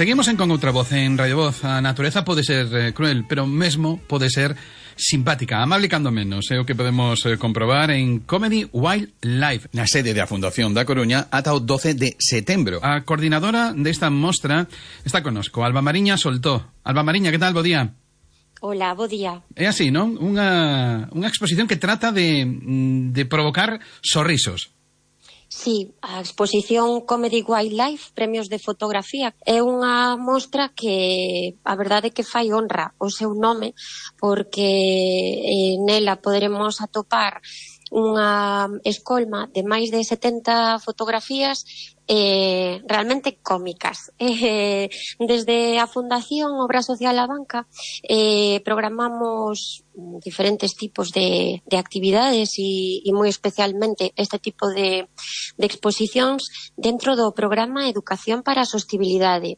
Seguimos con outra voz en Radio Voz. A natureza pode ser cruel, pero mesmo pode ser simpática, amable cando menos. É o que podemos comprobar en Comedy Wildlife, na sede da Fundación da Coruña, ata o 12 de setembro. A coordinadora desta mostra está connosco, Alba Mariña Soltó. Alba Mariña, que tal? Bo día. Hola, bo día. É así, non? Unha exposición que trata de provocar sorrisos. Sí, a exposición Comedy Wildlife, Premios de Fotografía, é unha mostra que a verdade é que fai honra ao seu nome, porque nela poderemos atopar unha escolma de máis de 70 fotografías realmente cómicas. Desde a Fundación Obra Social A Banca programamos diferentes tipos de actividades e moi especialmente este tipo de exposicións dentro do programa Educación para a Sostibilidade.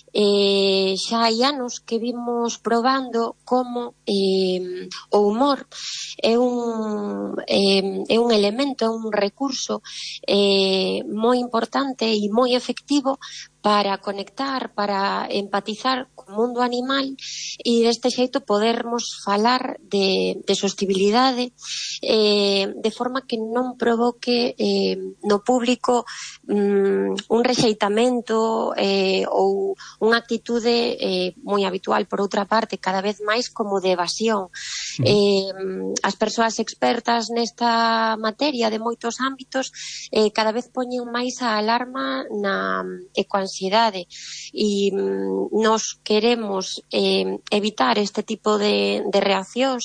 Xa hai anos que vimos probando como o humor é un elemento, é un recurso moi importante e moi efectivo para conectar, para empatizar co mundo animal e deste xeito podermos falar de sostibilidade de forma que non provoque no público un rexeitamento ou unha actitude moi habitual, por outra parte, cada vez máis como de evasión. As persoas expertas nesta materia de moitos ámbitos cada vez poñen máis a alarma na ecoansiedade e nos queremos evitar este tipo de reaccións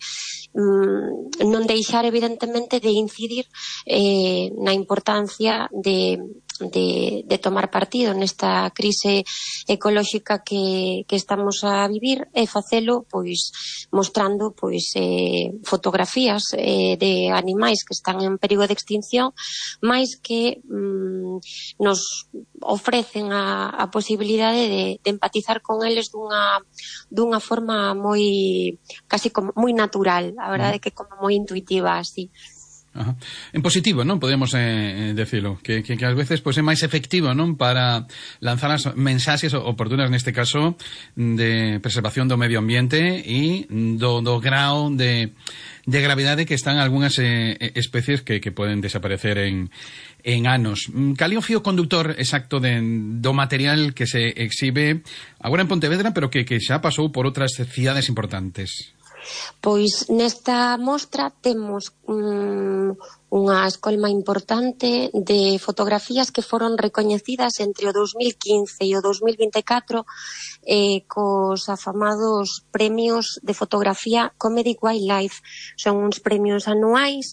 non deixar evidentemente de incidir na importancia de tomar partido nesta crise ecolóxica que estamos a vivir e facelo pois mostrando pois fotografías de animais que están en perigo de extinción, máis que nos ofrecen a posibilidade de empatizar con eles dunha forma moi casi como moi natural, a verdade é que como moi intuitiva así. Ajá. En positivo, non? Podemos decirlo, que ás veces pois é máis efectivo, non? Para lanzar as mensaxes oportunas, neste caso, de preservación do medio ambiente e do grao de gravidade que están algunhas especies que poden desaparecer en anos. Cal é o fío conductor exacto do material que se exhibe agora en Pontevedra, pero que xa pasou por outras cidades importantes? Pois nesta mostra temos unha escolma importante de fotografías que foron recoñecidas entre o 2015 e o 2024 cos afamados premios de fotografía Comedy Wildlife. Son uns premios anuais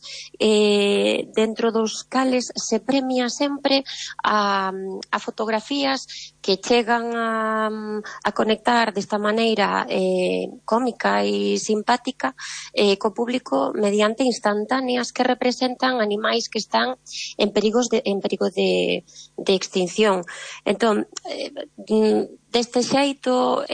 dentro dos cales se premia sempre a fotografías que chegan a conectar desta maneira cómica e simpática co público mediante instantáneas que representan animais que están en perigo de extinción. Entón, deste xeito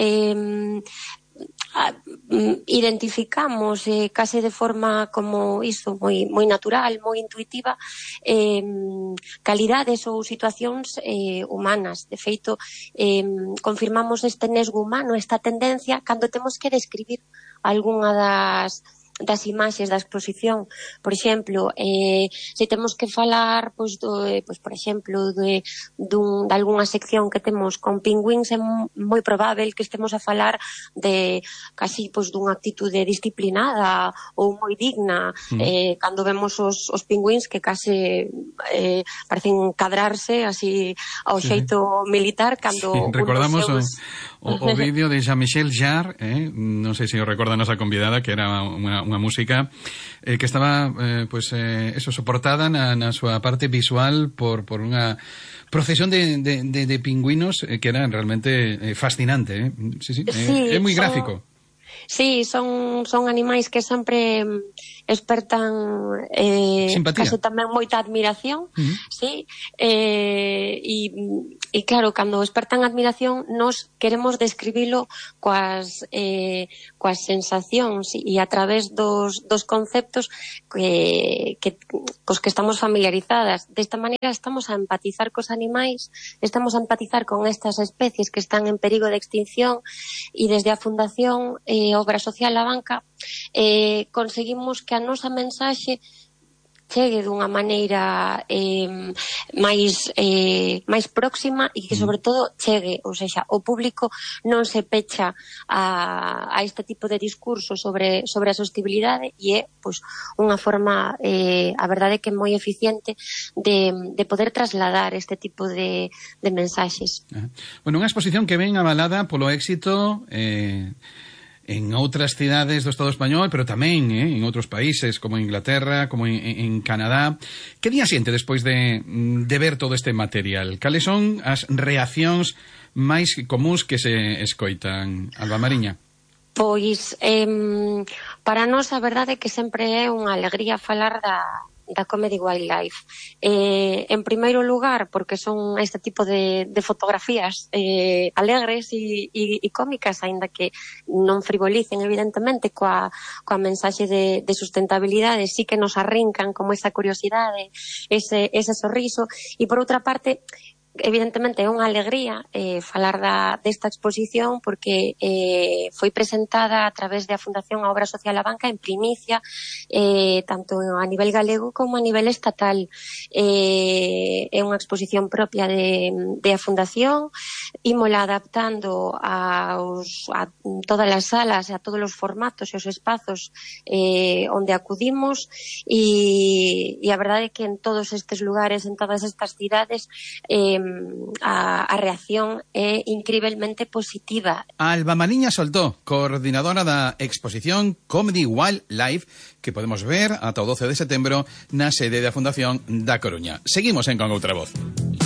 identificamos case de forma como iso, moi natural, moi intuitiva, calidades ou situacións humanas. De feito, confirmamos este nesgo humano, esta tendencia, cando temos que describir algunha das imaxes da exposición. Por exemplo, se temos que falar pois por exemplo de algunha sección que temos con pingüíns, é moi probável que estemos a falar de casi pois dunha actitude disciplinada ou moi digna. Cando vemos os pingüíns que case parecen cadrarse así ao xeito militar, cando recordamos o vídeo de Jean-Michel Jarre, non sei se o recorda a nosa convidada, que era unha música que estaba eso soportada na súa parte visual por unha procesión de pingüinos que era realmente fascinante. Sí, é moi gráfico. Sí, son animais que sempre espertan case tamén moita admiración, sí, e E claro, cando despertan admiración, nos queremos describilo coas sensacións e a través dos conceptos cos que estamos familiarizadas. Desta maneira estamos a empatizar cos animais, estamos a empatizar con estas especies que están en perigo de extinción, e desde a Fundación Obra Social La Banca conseguimos que a nosa mensaxe chegue dunha maneira máis próxima e que, sobre todo, chegue, ou seja, o público non se pecha a este tipo de discurso sobre a sostenibilidade, e é, pois, unha forma, a verdade que é moi eficiente de poder trasladar este tipo de mensaxes. Bueno, unha exposición que ven avalada polo éxito en outras cidades do Estado español, pero tamén en outros países, como Inglaterra, como en Canadá. Que día siente despois de ver todo este material? Cales son as reaccións máis comuns que se escoitan, Alba Mariña? Pois, para nós a verdade é que sempre é unha alegría falar da Comedy Wildlife. En primeiro lugar, porque son este tipo de fotografías alegres e cómicas, aínda que non frivolicen, evidentemente, coa mensaxe de sustentabilidade, sí que nos arrincan como esa curiosidade, ese sorriso, e por outra parte, evidentemente é unha alegría falar desta exposición, porque foi presentada a través da Fundación Obra Social La Banca en primicia, tanto a nivel galego como a nivel estatal. É unha exposición propia da Fundación, ímola adaptando a todas as salas, a todos os formatos e os espazos onde acudimos, e a verdade é que en todos estes lugares, en todas estas cidades, a reacción é incrivelmente positiva. Alba Mariña Soltó, coordinadora da exposición Comedy Wildlife, que podemos ver ata o 12 de setembro na sede da Fundación da Coruña. Seguimos en Con Outra Voz.